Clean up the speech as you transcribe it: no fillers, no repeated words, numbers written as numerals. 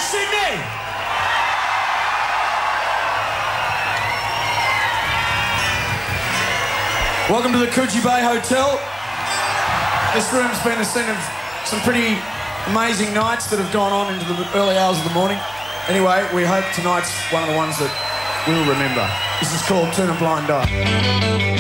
Sydney! Welcome to the Coogee Bay Hotel. This room's been a scene of some pretty amazing nights that have gone on into the early hours of the morning. Anyway, we hope tonight's one of the ones that we'll remember. This is called Turn a Blind Eye.